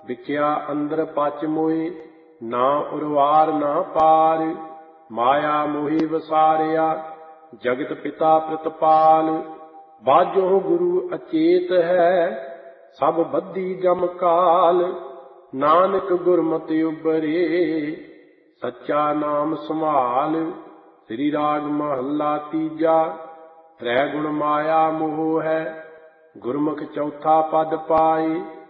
ਵਿਕਿਆ ਅੰਦਰ ਪਚ ਮੋਏ, ਨਾ ਉਰਵਾਰ ਨਾ ਪਾਰ। ਮਾਇਆ ਮੋਹਿ ਵਸਾਰਿਆ, ਜਗਤ ਪਿਤਾ ਪ੍ਰਤਪਾਲ। ਬਾਝੋ ਗੁਰੂ ਅਚੇਤ ਹੈ, ਸਭ ਬੱਧੀ ਜਮ ਕਾਲ। ਨਾਨਕ ਗੁਰਮਤਿ ਉਬਰੇ, ਸੱਚਾ ਨਾਮ ਸੰਭਾਲ। ਸ੍ਰੀ ਰਾਗ ਮਹੱਲਾ ਤੀਜਾ। ਤ੍ਰੈ ਗੁਣ ਮਾਇਆ ਮੋਹ ਹੈ, ਗੁਰਮੁਖ ਚੌਥਾ ਪਦ ਪਾਏ।